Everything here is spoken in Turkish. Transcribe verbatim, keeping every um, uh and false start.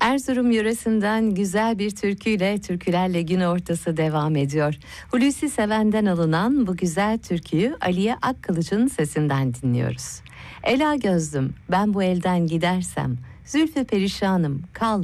Erzurum yöresinden güzel bir türküyle Türkülerle Gün Ortası devam ediyor. Hulusi Seven'den alınan bu güzel türküyü Aliye Akkılıç'ın sesinden dinliyoruz. Ela gözlüm ben bu elden gidersem, zülfü perişanım kal